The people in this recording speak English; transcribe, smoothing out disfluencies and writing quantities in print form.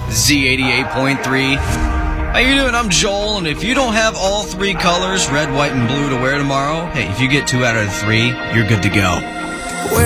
Z88.3. How you doing? I'm Joel, and if you don't have all three colors, red, white, and blue, to wear tomorrow, hey, if you get 2 out of the 3, you're good to go.